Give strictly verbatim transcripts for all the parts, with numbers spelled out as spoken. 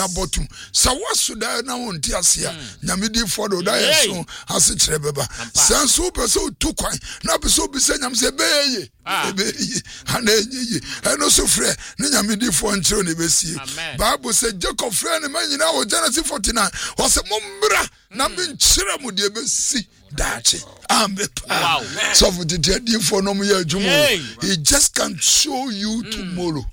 Abotum. So what's that now on Tiasia? Namidi for the Diason has a trebeba. Sanso Peso two coin. Now Peso Bissam say bay. And and also frere. Namidi for and Choni Bessie. Bible said Jacob friend and man in our Genesis forty-nine was a mumbra. Nambin Chiramu de Bessie. Dachi. Wow. So for the Jedi for no more Jumo. He just can't show you tomorrow.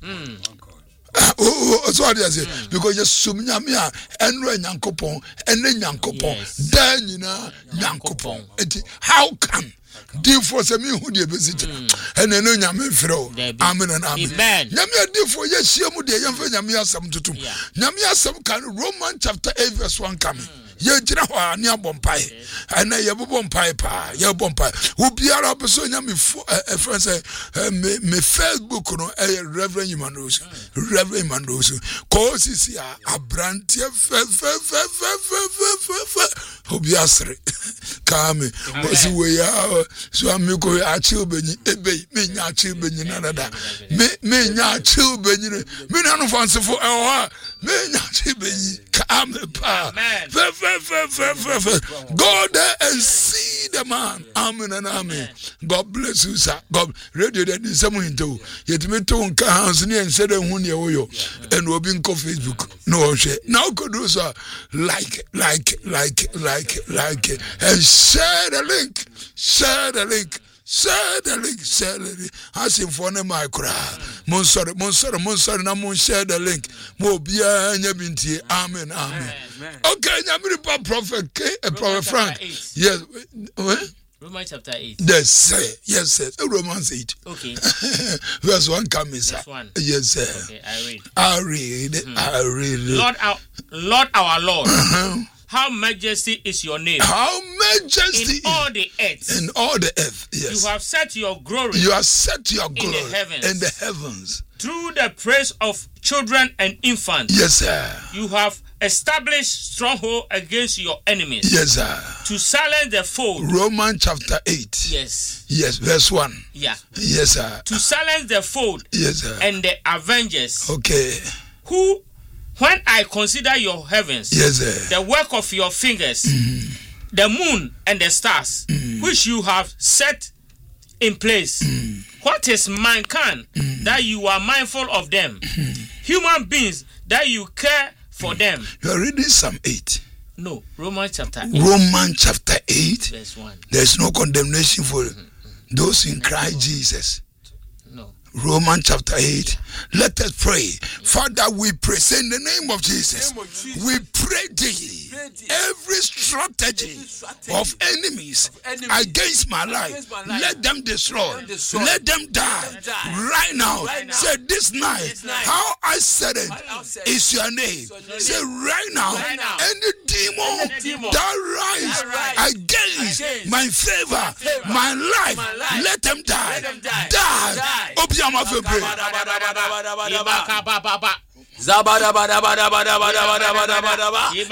Oh, so what I say? Because just sumnyamia enre nyankopon ene nyankopon dan nyina nyankopon. How come? Therefore, say me who dey visit. Ene no nyame frɛ. Amen and amen. Nyame therefore yeshia mu de yemfa nyame asam tutum. Nyame asam kan Romans chapter eight verse one come. Ye jira ho ani abompai ana ye bobompai pa ye bompai obiara beso nya me friend say me me Facebook no eh Reverend Emmanuel Reverend Emmanuel ko sisi a abrante fe fe fe fe fe fe fe obiasre kame osi we ya so amiko achi obenyi ebe me nya achi obenyi nada me me nya achi obenyi me na no fansefo eh ho me nya achi obenyi kame pa fe fe go there and see the man. Amen and amen. God bless you, sir. God radio that is someone to yet me to un house near and said when you and we'll be in Facebook. No share. Now could do so like like like like like and share the link. Share the link. Share the link, share the link. As in for my cry. Monsor, Monsor, Monsor, na mon share the link. Mo bia nyabinti. Amen, amen. Okay, nyabiri prophet K, a prophet Frank. Yes. Romans chapter eight. Yes, sir. Yes, sir. Romans eight. Okay. Verse one coming, sir. Verse one. Yes, sir. Okay, I read. I read. Mm-hmm. I read. Lord, our Lord, our Lord. How majesty is your name? How majesty in all the earth. In all the earth, yes. You have set your glory. You have set your glory in the heavens. In the heavens. Through the praise of children and infants. Yes, sir. You have established stronghold against your enemies. Yes, sir. To silence the foe. Romans chapter eight. Yes. Yes, verse one. Yeah. Yes, sir. To silence the foe. Yes, sir. And the avengers. Okay. Who, when I consider your heavens, yes, sir, the work of your fingers, mm-hmm, the moon and the stars, mm-hmm, which you have set in place, mm-hmm, what is mankind, mm-hmm, that you are mindful of them? Mm-hmm. Human beings that you care for, mm-hmm, them. You are reading Psalm eight. No, Romans chapter eight. Romans chapter eight. Verse one. There is no condemnation for, mm-hmm, those in Christ Jesus. No. Romans chapter eight. Let us pray. Father, we pray. Say in the name of Jesus. We pray thee. Every strategy of enemies against my life, let them destroy. Let them die. Right now. Say this night. How I said it is your name. Say right now. Any demon that rise against my favor, my life, let them die. Die. Obiama febre. Zabada bada bada bada bada bada bada bada bada.